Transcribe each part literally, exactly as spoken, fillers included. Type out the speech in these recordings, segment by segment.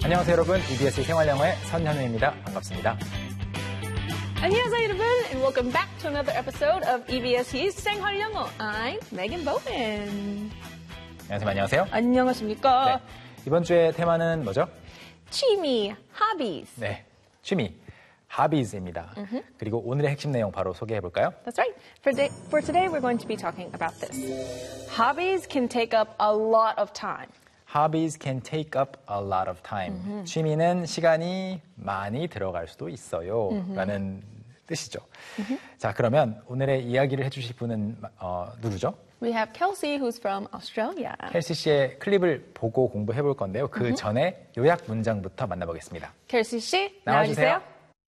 안녕하세요 여러분, 이비에스 생활영어의 선현우입니다. 반갑습니다. 안녕하세요 여러분, and welcome back to another episode of 이비에스의 생활영어. I'm Megan Bowman. 안녕하세요. 안녕하세요. 안녕하십니까? 네, 이번 주의 테마는 뭐죠? 취미, hobbies. 네, 취미, hobbies입니다. Mm-hmm. 그리고 오늘의 핵심 내용 바로 소개해 볼까요? That's right. For, day, for today, we're going to be talking about this. Hobbies can take up a lot of time. Hobbies can take up a lot of time. Mm-hmm. 취미는 시간이 많이 들어갈 수도 있어요. Mm-hmm. 라는 뜻이죠. Mm-hmm. 자, 그러면 오늘의 이야기를 해주실 분은 어, 누구죠? We have Kelsey, who's from Australia. 켈시 씨의 클립을 보고 공부해 볼 건데요. 그 mm-hmm. 전에 요약 문장부터 만나보겠습니다. 켈시 씨, 나와주세요.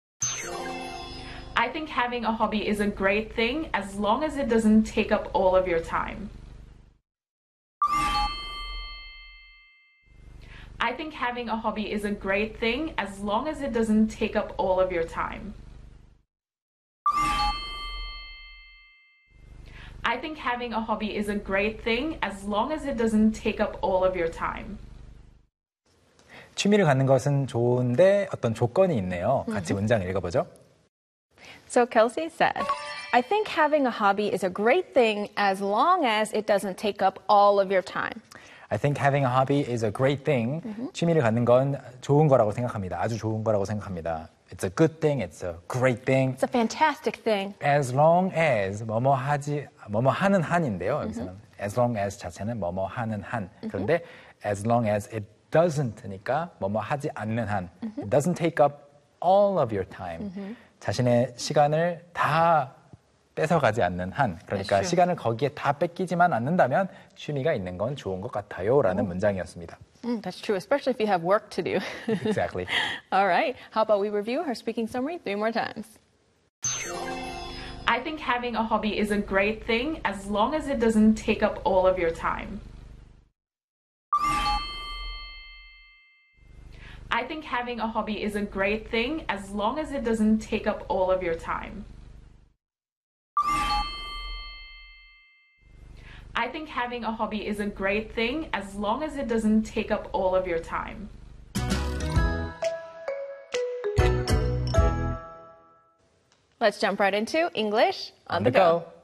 I think having a hobby is a great thing as long as it doesn't take up all of your time. I think having a hobby is a great thing as long as it doesn't take up all of your time. I think having a hobby is a great thing as long as it doesn't take up all of your time. 취미를 갖는 것은 좋은데 어떤 조건이 있네요. 같이 문장 읽어보죠. So Kelsey said, I think having a hobby is a great thing as long as it doesn't take up all of your time. I think having a hobby is a great thing. Mm-hmm. 취미를 갖는 건 좋은 거라고 생각합니다. 아주 좋은 거라고 생각합니다. It's a good thing. It's a great thing. It's a fantastic thing. As long as 뭐뭐 하지 뭐뭐 하는 한인데요. 여기서는 mm-hmm. as long as 자체는 뭐뭐 하는 한. Mm-hmm. 그런데 as long as it doesn't니까 뭐뭐 하지 않는 한. Mm-hmm. It doesn't take up all of your time. Mm-hmm. 자신의 시간을 다 뺏어가지 않는 한, 그러니까 시간을 거기에 다 뺏기지만 않는다면 취미가 있는 건 좋은 것 같아요 라는 oh. 문장이었습니다. Mm, that's true, especially if you have work to do. Exactly. All right, how about we review her speaking summary three more times. I think having a hobby is a great thing as long as it doesn't take up all of your time. I think having a hobby is a great thing as long as it doesn't take up all of your time. I think having a hobby is a great thing as long as it doesn't take up all of your time. Let's jump right into English on, On the, the go. go.